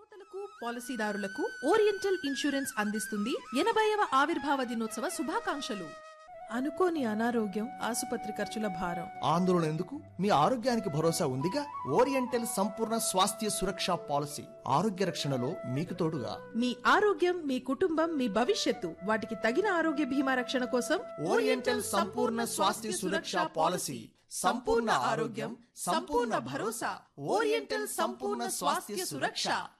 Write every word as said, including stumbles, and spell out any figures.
శ్రోతలకు పాలసీదారులకు oriental insurance అందిస్తుంది ఎనభైవ ఆవిర్భావ దినోత్సవ శుభాకాంక్షలు. అనుకోని అనారోగ్యం, ఆసుపత్రి ఖర్చుల భారం. ఆందోళన ఎందుకు? మీ ఆరోగ్యానికి భరోసా ఉందిగా. ఓరియంటల్ సంపూర్ణ స్వాస్థ్య సురక్ష పాలసీ ఆరోగ్య రక్షణలో మీకు తోడుగా. మీ ఆరోగ్యం, మీ కుటుంబం, మీ భవిష్యత్తు వాటికి తగిన ఆరోగ్య బీమా రక్షణ కోసం ఓరియంటల్ సంపూర్ణ స్వాస్థ్య సురక్ష పాలసీ. సంపూర్ణ ఆరోగ్యం, సంపూర్ణ భరోసా. ఓరియంటల్ సంపూర్ణ స్వాస్థ్య సురక్ష.